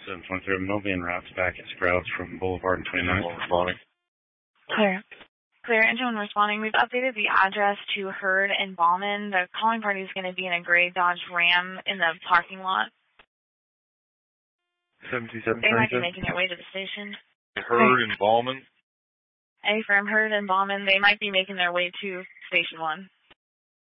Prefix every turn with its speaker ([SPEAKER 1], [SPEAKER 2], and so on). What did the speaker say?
[SPEAKER 1] 723 Milby and routes back at Sprouts from Boulevard and 29th.
[SPEAKER 2] Responding.
[SPEAKER 3] Clear. Clear. Engine 1 responding. We've updated the address to Hurd and Ballman. The calling party is going to be in a gray Dodge Ram in the parking lot.
[SPEAKER 1] 727.
[SPEAKER 3] They might be making their way to the station.
[SPEAKER 2] Hurd and Ballman.
[SPEAKER 3] A firm Hurd and Ballman. They might be making their way to Station 1.